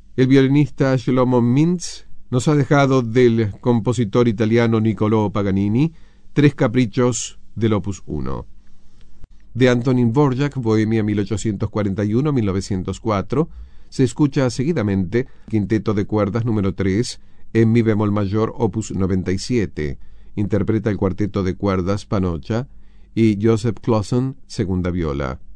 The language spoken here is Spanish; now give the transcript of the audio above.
El violinista Shlomo Mintz nos ha dejado del compositor italiano Niccolò Paganini 3 caprichos del Opus 1. De Antonín Dvorak, Bohemia 1841-1904, se escucha seguidamente Quinteto de cuerdas número 3 en mi bemol mayor Opus 97. Interpreta el cuarteto de cuerdas Panocha y Joseph Clausen, segunda viola.